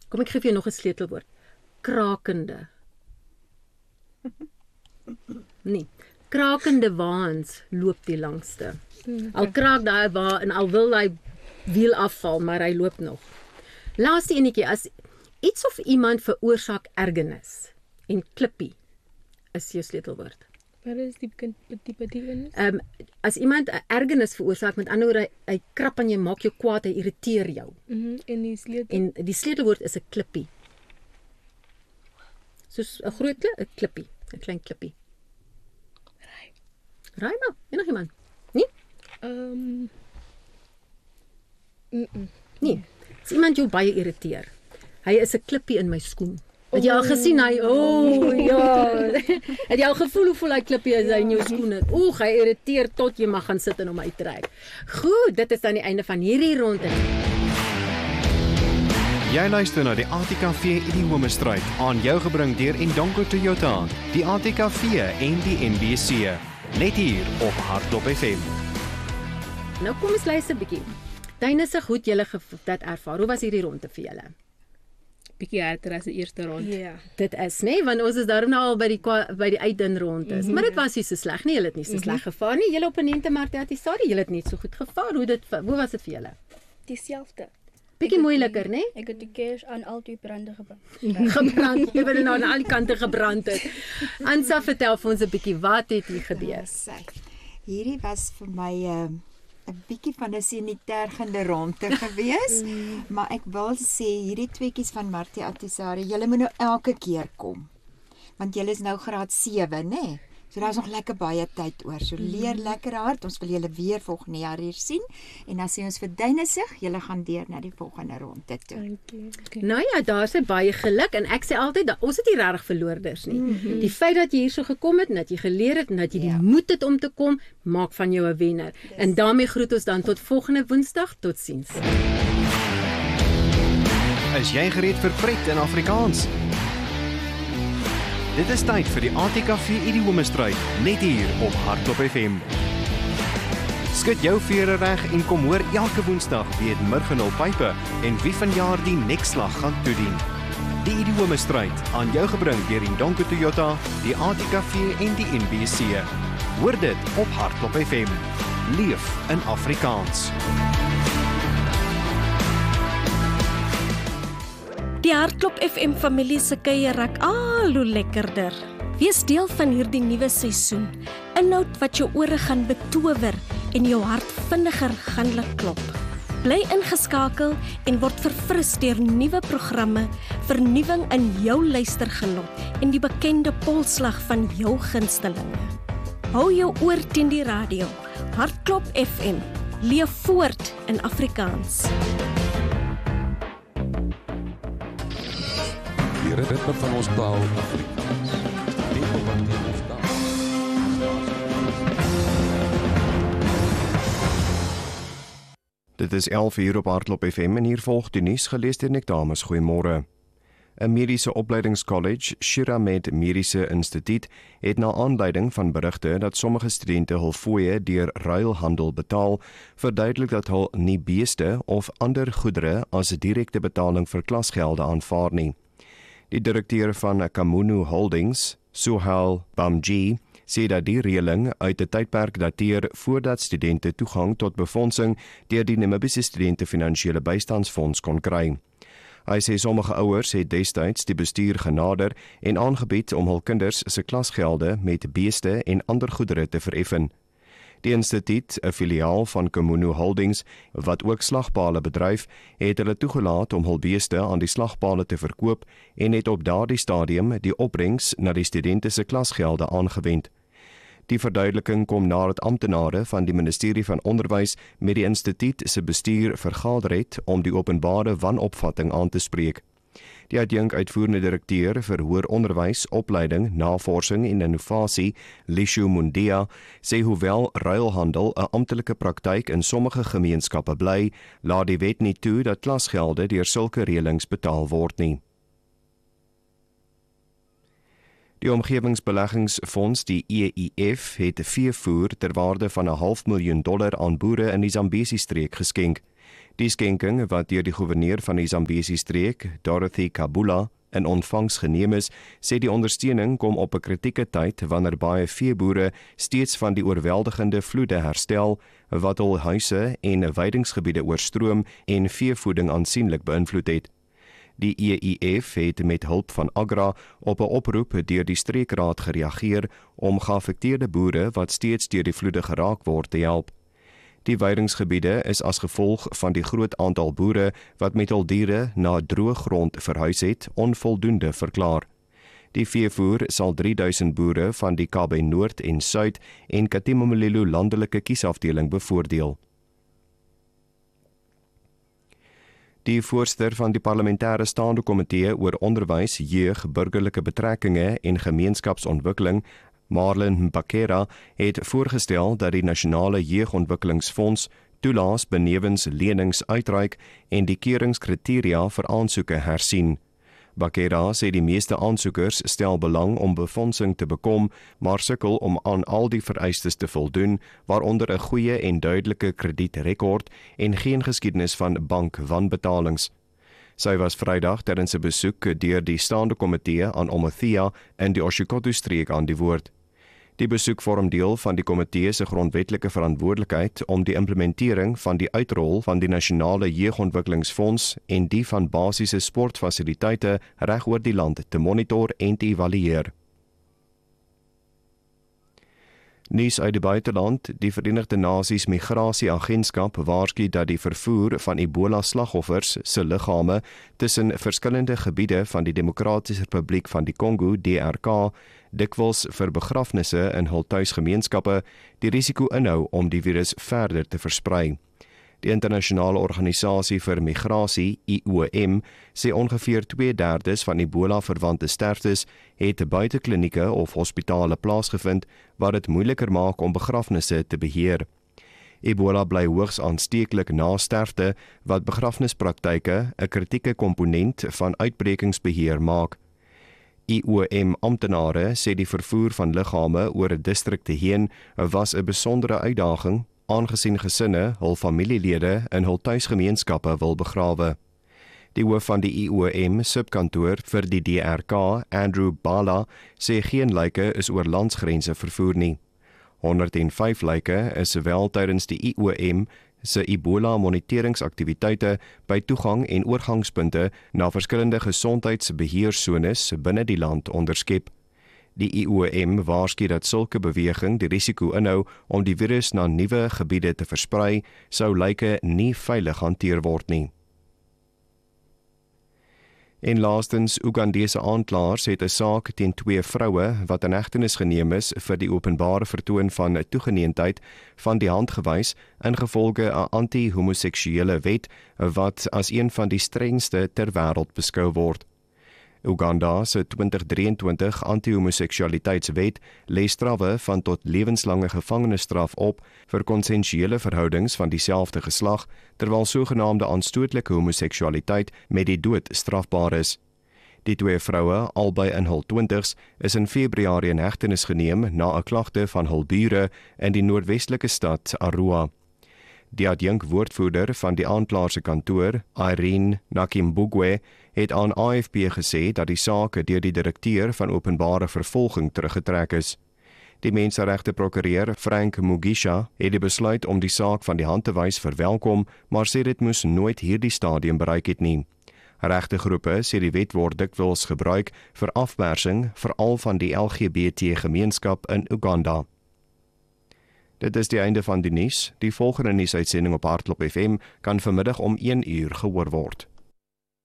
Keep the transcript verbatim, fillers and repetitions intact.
Kom ek gee vir jou nog 'n sleutelwoord. Krakende. Nee. Krakende waans loop die langste. Okay. Al kraak daai wa en al wil hy wiel afval, maar hy loop nog. Laaste enetjie, as iets of iemand veroorsaak ergernis en klippie is jou sleutelwoord. Wat is die tipe betekenis? Um, as iemand 'n ergernis veroorsaak, met ander woorde, hy, hy krap aan jou, maak jou kwaad, hy irriteer jou. Mm-hmm. En die sleutel? En die sleutelwoord is 'n klippie. Soos 'n groot klip, 'n klippie, 'n klein klippie. Raai. Raai maar, enig iemand? Nee? Ehm um, mm -mm. Nee. As iemand jou baie irriteer. Hy is 'n klippie in my skoen. Het jy al gesien hy, o oh, ja. Het jy al gevoel hoe voel hy klippie is hy in jou skoene? Oeg, hy irriteer tot jy mag gaan sit en hom uittrek. Goed, dit is dan die einde van hierdie ronde. Jy luister na die A T K V Idiomestryd aan jou gebring deur Indongo Toyota, die A T K V en die N B C. Net hier op Hardklop F M. Nou kom ons luister 'n bietjie. Tyne se goed julle dit ervaar. Hoe was hierdie ronde vir julle? Bietjie harder as die eerste rond. Ja. Yeah. Dit is, nee, want ons is daarom nou al by die by die uitdun ronde is. Mm-hmm. Maar dit was nie so sleg nie. Julle het nie so sleg mm-hmm. gevaar nie. Julle opponente Martie Atisari, julle het net so goed gevaar. Hoe dit hoe was dit vir julle? Dieselfde. Bietjie moeiliker, né? Ek het die kers aan al die brande gebrand. gebrand. Jy het nou aan al die kante gebrand het. Ansa, vertel vir ons 'n bietjie wat het hier gebeur? Ja, hierdie was vir my 'n uh, 'n bietjie van 'n sanitergende ronde gewees, mm. maar ek wil sê hierdie tweeetjies van Martie Atisari, julle moet nou elke keer kom. Want julle is nou graad sewe, né? Nee? So daar's nog lekker baie tyd oor. So leer lekker hard. Ons wil julle weer volgende jaar hier sien. En dan sê ons vir Duinesig, julle gaan deur na die volgende ronde toe. Dankie. Okay. Nou ja, daar's baie geluk en ek sê altyd dat ons het nie regtig verloorders nie. Mm-hmm. Die feit dat jy hier so gekom het en dat jy geleer het en dat jy die ja. moed het om te kom, maak van jou 'n wenner. Yes. En daarmee groet ons dan tot volgende Woensdag. Totsiens. Is jy gereed vir pret in Afrikaans? Dit is tyd vir die A T K V Idiomestryd, net hier op Hardklop F M. Skud jou vere reg en kom hoor elke Woensdag wie het Murgenhul Pype en wie vanjaar die nekslag gaan toedien. Die Idiomestryd aan jou gebring deur Indongo Toyota, die A T K V en die N B C. Hoor dit op Hardklop F M. Leef in Afrikaans. Die Hardklop F M familie se kuier raak al hoe lekkerder. Wees deel van hierdie nuwe seisoen. Inhoud wat jou ore gaan betower en jou hart vinniger gaan laat klop. Bly ingeskakel en word verfris deur nuwe programme, vernuwing in jou luistergenot en die bekende polslag van jou gunstelinge. Hou jou oor teen die radio. Hardklop F M. Leef voort in Afrikaans. Die ritme van ons taal Afrikaans. Tempo van ons taal. Dit is elf uur op Hardklop F M en hier volg die nuus gelees deur Nick Dames. Goeiemôre. 'n Mediese opleidingskollege, Shiramed Mediese Instituut, het na aanleiding van berigte dat sommige studente hul fooie deur ruilhandel betaal, verduidelik dat hulle nie beeste of ander goedere as 'n direkte betaling vir klasgelde aanvaar nie. Die direkteur van Kamunu Holdings, Suhail Bamji, sê dat die reëling uit 'n tydperk dateer voordat studente toegang tot befondsing deur die Namibiese Studente Finansiële Bystandsfonds kon kry. Hy sê sommige ouers het destyds die bestuur genader en aangebied om hul kinders se klasgelde met beeste en ander goedere te vereffen. Die instituut, 'n filiaal van Kamunu Holdings, wat ook slagpale bedryf, het hulle toegelaat om hul beeste aan die slagpale te verkoop en het op daardie stadium die opbrengs na die studente se klasgelde aangewend. Die verduideliking kom nadat amptenare van die Ministerie van Onderwys met die instituut se bestuur vergader het om die openbare wanopvatting aan te spreek. Die adjunk uitvoerende direkteur vir hoër onderwys, opleiding, navorsing en innovasie, Lishu Mundia, sê hoewel ruilhandel 'n amptelike praktyk in sommige gemeenskappe bly, laat die wet nie toe dat klasgelde deur sulke reëlings betaal word nie. Die Omgewingsbeleggingsfonds, die E I F, het veevoer ter waarde van 'n half miljoen dollar aan boere in die Zambesi streek geskenk. Die skenking wat deur die goewerneur van die Zambesi streek, Dorothy Kabula, in ontvangs geneem is, sê die ondersteuning kom op 'n kritieke tyd wanneer baie veeboere steeds van die oorweldigende vloede herstel wat hul huise en weidingsgebiede oorstroom en veevoeding aansienlik beïnvloed het. Die E I F het met hulp van Agra op 'n oproep deur die streekraad gereageer om geaffekteerde boere wat steeds deur die vloede geraak word te help. Die weidingsgebiede is as gevolg van die groot aantal boere wat met hul diere na droë grond verhuis het, onvoldoende verklaar. Die veevoer sal drie duisend boere van die Kabe Noord en Suid en Katimamulilo landelike kiesafdeling bevoordeel. Die voorsitter van die parlementêre staande komitee oor onderwys, jeug, burgerlike betrekkinge en gemeenskapsontwikkeling, Marlin Mbakera, het voorgestel dat die Nasionale Jeugontwikkelingsfonds toelaas benewens lenings uitreik en die keuringskriteria vir aansoeke hersien. Mbakera sê die meeste aansoekers stel belang om befondsing te bekom, maar sukkel om aan al die vereistes te voldoen, waaronder 'n goeie en duidelike kredietrekord en geen geskiedenis van bankwanbetalings. Sy was Vrydag tydens 'n besoek deur die staande komitee aan Omothea in die Oshikoto-streek aan die woord. Die besoek vorm deel van die komitee se grondwetlike verantwoordelikheid om die implementering van die uitrol van die Nasionale Jeugontwikkelingsfonds en die van basiese sportfasiliteite reg oor die land te monitor en te evalueer. Nuus uit die buiteland, die Verenigde Nasies Migrasieagentskap waarsku dat die vervoer van Ebola-slagoffers se liggame tussen verskillende gebiede van die Demokratiese Republiek van die Kongo, D R K, dikwels vir begrafnisse in hul tuisgemeenskappe die risiko inhou om die virus verder te versprei. Die internasionale organisasie vir migrasie, I O M, sê ongeveer twee derdes van Ebola-verwante sterftes het buite klinieke of hospitale plaasgevind, wat dit moeiliker maak om begrafnisse te beheer. Ebola bly hoogs aansteeklik na sterfte, wat begrafnispraktyke 'n kritieke komponent van uitbrekingsbeheer maak. I O M amptenare sê die vervoer van liggame oor 'n distrikte heen was 'n besondere uitdaging, aangesien gesinne hul familielede in hul tuisgemeenskappe wil begrawe. Die hoof van die I O M subkantoor vir die D R K, Andrew Bala, sê geen lyke is oor landsgrense vervoer nie. honderd en vyf lyke is sowel tydens die I O M se Ebola moniteringsaktiwiteite by toegang en oorgangspunte na verskillende gesondheidsbeheersones binne die land onderskep. Die I O M waarsku dat sulke beweging die risiko inhou om die virus na nuwe gebiede te versprei, sou lyke nie veilig hanteer word nie. En laastens, Ugandese aanklaers het 'n saak teen twee vroue wat in hegtenis geneem is vir die openbare vertoon van toegeneentheid van die hand gewys ingevolge 'n anti-homoseksuele wet wat as een van die strengste ter wêreld beskou word. Uganda se twintig drieëntwintig anti-homoseksualiteitswet lê strawwe van tot lewenslange gevangenisstraf op vir konsensuele verhoudings van dieselfde geslag, terwyl sogenaamde aanstootlike homoseksualiteit met die dood strafbaar is. Die twee vroue, albei in hul twintigs, is in Februarie in hegtenis geneem na 'n klagte van hul bure in die noordwestelike stad Arua. Die adjunk woordvoerder van die aanklaer se kantoor, Irene Nakimbugwe, het aan A F P gesê dat die saak deur die direkteur van openbare vervolging teruggetrek is. Die menseregte prokureur, Frank Mugisha, het die besluit om die saak van die hand te wys verwelkom, maar sê dit moes nooit hierdie stadium bereik het nie. Regtegroepe sê die wet word dikwels gebruik vir afpersing, veral van die L G B T gemeenskap in Uganda. Dit is die einde van die nuus. Die volgende nuusuitsending op Hartlop F M kan vanmiddag om een uur gehoor word.